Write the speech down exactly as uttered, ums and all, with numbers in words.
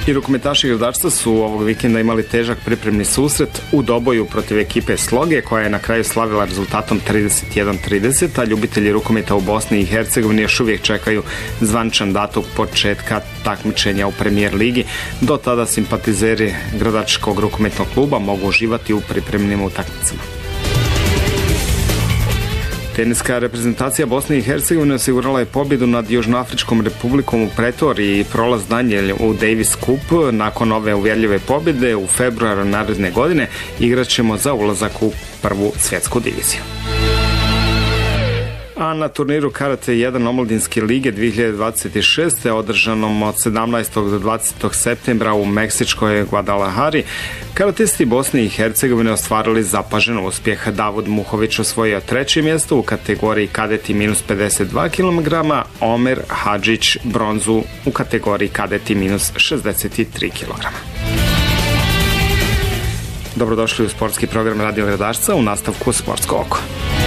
I rukometaši Gradačca su ovog vikenda imali težak pripremni susret u doboju protiv ekipe Sloge, koja je na kraju slavila rezultatom trideset jedan trideset, a ljubitelji rukometa u Bosni i Hercegovini još uvijek čekaju zvančan datum početka takmičenja u Premijer ligi. Do tada simpatizeri Gradačkog rukometnog kluba mogu uživati u pripremnim utakmicama. Teniska reprezentacija Bosne i Hercegovine osigurala je pobjedu nad Južnoafričkom republikom u Pretoriji i prolaz dalje u Davis Cup. Nakon ove uvjerljive pobjede u februaru naredne godine igraćemo za ulazak u prvu svjetsku diviziju. A na turniru Karate jedan omladinske lige dvije hiljade dvadeset šeste. održanom od sedamnaestog do dvadesetog septembra u meksičkoj Guadalajari, karatisti Bosne i Hercegovine ostvarili zapažen uspjeh. Davud Muhović osvojio treće mjesto u kategoriji kadeti minus pedeset dva kilograma, Omer Hadžić bronzu u kategoriji kadeti minus šezdeset tri kilograma. Dobrodošli u sportski program Radio Gradačca, u nastavku Sportsko oko.